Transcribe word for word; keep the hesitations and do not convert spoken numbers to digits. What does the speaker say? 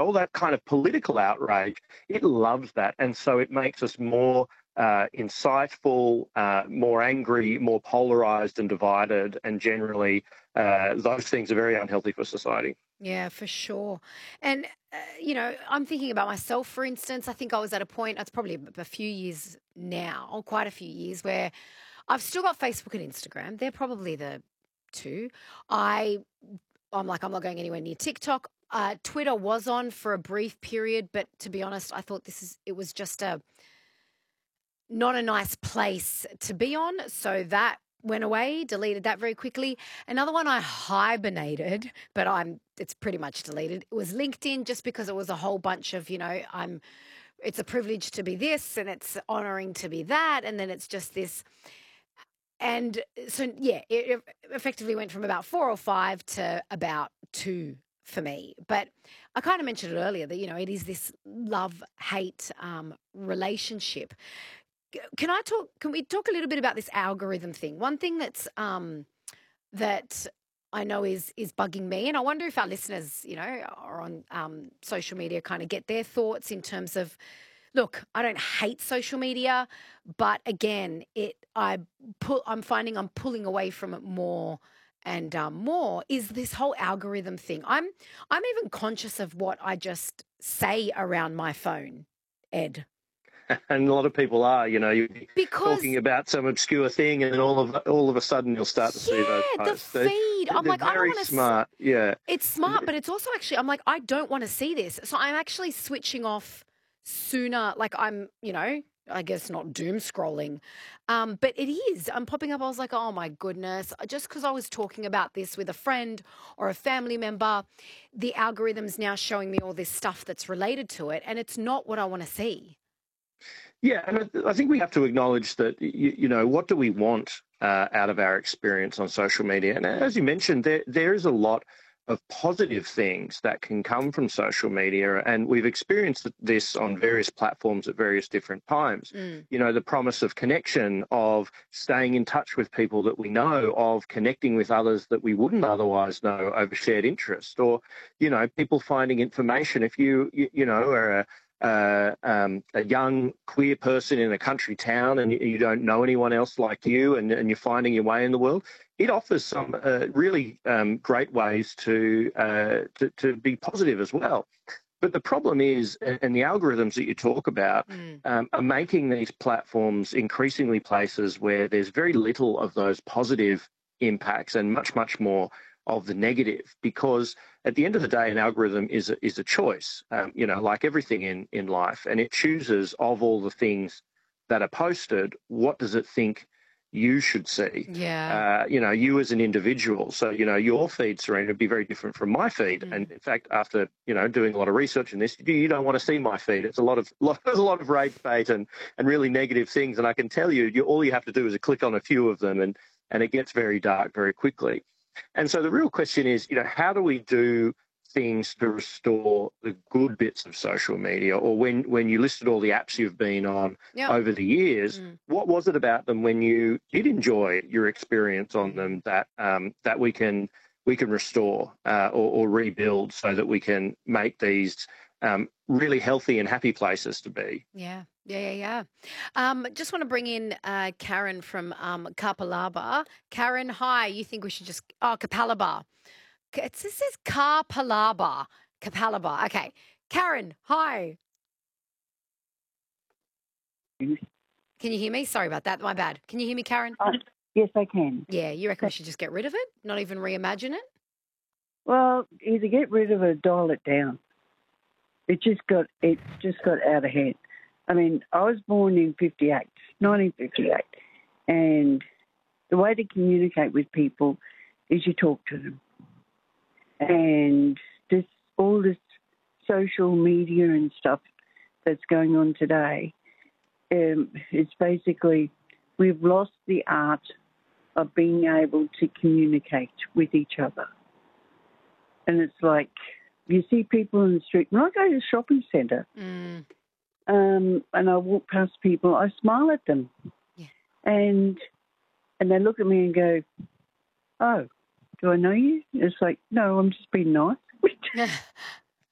all that kind of political outrage, it loves that. And so it makes us more uh, insightful, uh, more angry, more polarised and divided, and generally uh, those things are very unhealthy for society. Yeah, for sure. And, uh, you know, I'm thinking about myself, for instance. I think I was at a point, it's probably a a few years now, or quite a few years, where I've still got Facebook and Instagram. They're probably the two. I, I'm like, I'm not going anywhere near TikTok. Uh, Twitter was on for a brief period, but to be honest, I thought this is, it was just a, not a nice place to be on. So that went away, deleted that very quickly. Another one I hibernated, but I'm it's pretty much deleted. It was LinkedIn, just because it was a whole bunch of, you know, I'm it's a privilege to be this and it's honoring to be that. And then it's just this. And so, yeah, it it effectively went from about four or five to about two for me. But I kind of mentioned it earlier that, you know, it is this love hate um, relationship. C- Can I talk? Can we talk a little bit about this algorithm thing? One thing that's um, that I know is is bugging me, and I wonder if our listeners, you know, are on um, social media, kind of get their thoughts in terms of. Look, I don't hate social media, but again, it I pull. I'm finding I'm pulling away from it more and um, more. Is this whole algorithm thing? I'm I'm even conscious of what I just say around my phone, Ed, And a lot of people are, you know, you're talking because about some obscure thing, and then all of all of a sudden you'll start to see those yeah, the posts. They, feed. I'm they're like, I don't very want to. smart, yeah. It's smart, but it's also actually, I'm like, I don't want to see this. So I'm actually switching off sooner. Like I'm, you know, I guess not doom scrolling, um, but it is. I'm popping up. I was like, oh my goodness. Just because I was talking about this with a friend or a family member, the algorithm's now showing me all this stuff that's related to it. And it's not what I want to see. Yeah, and I I think we have to acknowledge that, you, you know, what do we want uh, out of our experience on social media? And as you mentioned, there there is a lot of positive things that can come from social media, and we've experienced this on various platforms at various different times. Mm. You know, the promise of connection, of staying in touch with people that we know, of connecting with others that we wouldn't otherwise know over shared interest, or, you know, people finding information. If you, you, you know, are a uh, um, a young queer person in a country town, and you, you don't know anyone else like you, and, and you're finding your way in the world, it offers some uh, really um, great ways to, uh, to to be positive as well. But the problem is, and and the algorithms that you talk about Mm. um, are making these platforms increasingly places where there's very little of those positive impacts and much, much more of the negative. Because at the end of the day, an algorithm is a, is a choice, um, you know, like everything in, in life, and it chooses of all the things that are posted, what does it think you should see? Yeah. Uh, you know, you as an individual. So, you know, your feed, Serena, would be very different from my feed. And Mm. in fact, after, you know, doing a lot of research in this, you you don't want to see my feed. It's a lot of, lot, there's a lot of rage bait and, and really negative things. And I can tell you, you, all you have to do is click on a few of them, and, and it gets very dark very quickly. And so the real question is, you know, how do we do things to restore the good bits of social media? Or when, when you listed all the apps you've been on Yep. over the years, Mm. what was it about them when you did enjoy your experience on Mm. them that um, that we can we can restore uh, or, or rebuild, so that we can make these um, really healthy and happy places to be? Yeah, yeah, yeah, yeah. Um, just want to bring in uh, Karen from um, Kapalaba. Karen, hi. You think we should just oh Kapalaba? K- It says says Kapalaba. Kapalaba. Okay, Karen, hi. Can you hear me? Sorry about that. My bad. Can you hear me, Karen? Oh, yes, I can. Yeah, you reckon we should just get rid of it? Not even reimagine it? Well, either get rid of it or dial it down. It just got it just got out of hand. I mean, I was born in fifty-eight, nineteen fifty-eight, and the way to communicate with people is you talk to them. And this all this social media and stuff that's going on today, um, it's basically we've lost the art of being able to communicate with each other. And it's like you see people in the street. When I go to the shopping centre Mm, um, and I walk past people, I smile at them, yeah. and and they look at me and go, "Oh, do I know you?" It's like, no, I'm just being nice.